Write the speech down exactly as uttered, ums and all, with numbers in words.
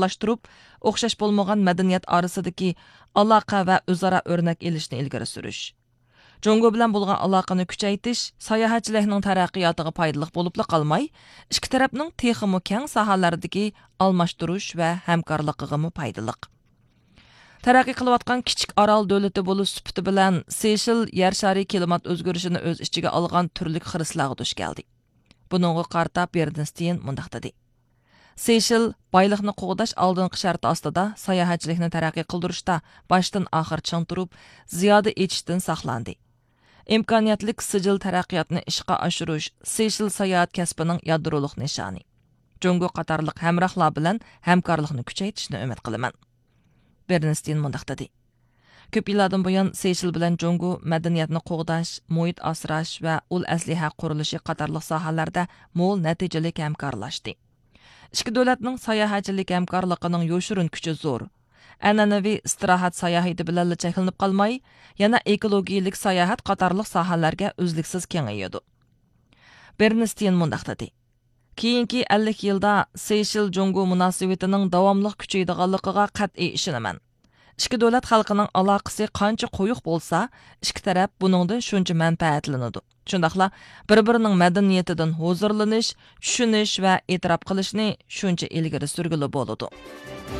yaqinlashtirib, o'xshash bo'lmagan madaniyat orasidagi aloqa va o'zaro o'rnak elishni ilgari surish. Jongo bilan bo'lgan aloqani kuchaytirish sayohatchilikning taraqqiyotiga foydali bo'libla qolmay, ikki tarafning texmi keng sohalardagi almashtirish va hamkorligiga foydali. Taraqqiy qilayotgan kichik orol davlati bo'lish sifati bilan Seyshel yer shari klimat o'zgarishini o'z ichiga olgan turli xiristlarga duch keldi. Buningga qarata Bernstein mundaq dedi. Seyshel boyliqni qo'g'dash oldingi sharti ostida sayohatchilikni taraqqiy qildirishda boshdan oxir ching turib, ziyoda etishdan saqlandi. Imkoniyatlik sijil taraqqiyotni ishga oshirish Seyshel sayohat kasbining yadroliq nishoni. Jongo qatorliq hamrohlar bilan hamkorlikni kuchaytirishni umid qilaman. Bernstein mundaq dedi. Ko'p yillardan buyon Seyshel bilan Jongo madaniyatni qo'g'dash, muhit asrash va ul asliha qurilishi qatorliq sohalarda mo'l natijali hamkorlashdi. Ikki davlatning sayohatchilik hamkorligining yo'shirin kuchi zo'r. An'anaviy istirohat sayohati bilan cheklanib qolmay, yana ekologiyalik sayohat qatorliq sohalarga uzluksiz kengayadi. Bernstein mundaq dedi. Keyingi ellik yilda Seyshel Jongo munosabatining davomli kuchaydiganligiga qat'iy ishonaman. Ikki davlat xalqining aloqasi qancha qo'yiq bo'lsa, ikki taraf buningdan shuncha manfaatlanadi. Shundaqla bir-birining madaniyatidan huzurlanish, tushunish va e'tirof qilishni shuncha ilgari surgili bo'ladi.